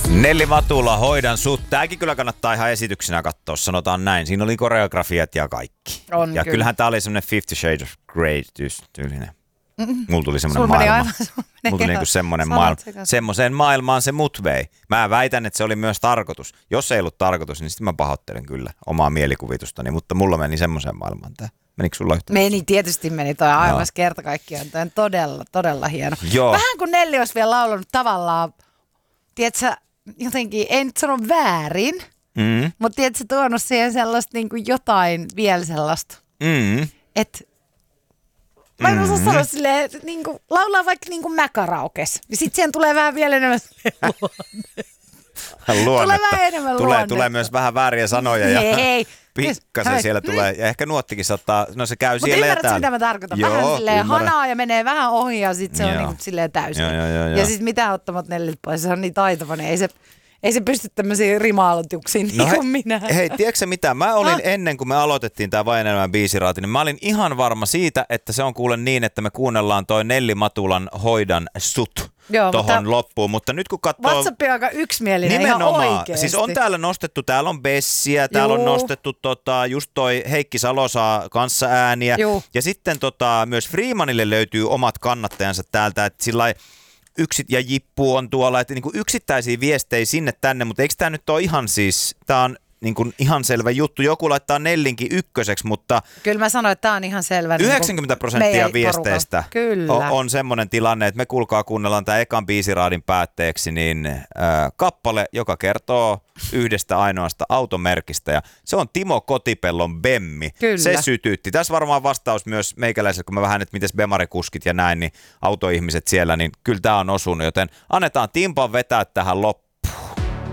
Nelli Matula, hoidan sut. Tääkin kyllä kannattaa ihan esityksenä katsoa, sanotaan näin. Siinä oli koreografiat ja kaikki. On ja kyllä. Kyllähän tää oli semmonen 50 Shades of Grey tyylinen. Mulla tuli semmonen maailma. Mulla tuli niinku semmonen maailma. Semmoiseen maailmaan se mut vei. Mä väitän, että se oli myös tarkoitus. Jos ei ollut tarkoitus, niin sitten mä pahoittelen kyllä omaa mielikuvitustani. Mutta mulla meni semmoiseen maailmaan tää. Menikö sulla yhtä? Tietysti meni toi aivan kerta kaikkiaan. Toi on todella, todella hieno. Joo. Vähän kuin Nelli olisi vielä laulanut tavallaan, tiedätkö, jotenkin, ei nyt sano väärin, mutta tiedätkö, tuonut siihen sellaista niin kuin jotain vielä sellaista, että mä en osaa sanoa silleen, että niin kuin, laulaa vaikka niin kuin mäkaraukes. Ja sit siihen tulee vähän vielä enemmän luonnetta. Tulee myös vähän vääriä sanoja ja pikkasen siellä tulee. Ja ehkä nuottikin saattaa, no se käy siellä ja täällä. Mutta mitä mä tarkoitan? Vähän silleen hanaa ja menee vähän ohi ja sit se on niin kuin silleen täysin. Ja sit mitä ottamat Nellit pois, se on niin taitava, niin ei se pysty tämmöisiin rima-aloituksiin niin kuin minä. Hei, tiedätkö mitä? Mä olin ennen kuin me aloitettiin tää Vain enemmän biisiraati, niin mä olin ihan varma siitä, että se on kuule niin, että me kuunnellaan toi Nelli Matulan Hoidan sut tohon loppuun. Mutta nyt kun katsoo... WhatsApp on aika yksimielinen ihan oikeesti. Siis on täällä nostettu, täällä on Bessiä, täällä on nostettu just toi Heikki Salo saa kanssa ääniä. Ja sitten myös Freemanille löytyy omat kannattajansa täältä, että sillai ja Jippu on tuolla, että niinku yksittäisiä viestejä sinne tänne, mutta eikö tämä nyt ole ihan siis, tämä on niinku ihan selvä juttu. Joku laittaa Nellinkin ykköseksi, mutta... Kyllä mä sanoin, että tämä on ihan selvä. 90% viesteistä on semmoinen tilanne, että me kuunnellaan tämä ekan biisiraadin päätteeksi, niin kappale, joka kertoo yhdestä ainoasta automerkistä, ja se on Timo Kotipellon Bemmi. Kyllä. Se sytyytti. Tässä varmaan vastaus myös meikäläiselle, kun mä vähän, että mites Bemarikuskit ja näin, niin autoihmiset siellä, niin kyllä tämä on osunut, joten annetaan Timpan vetää tähän loppuun.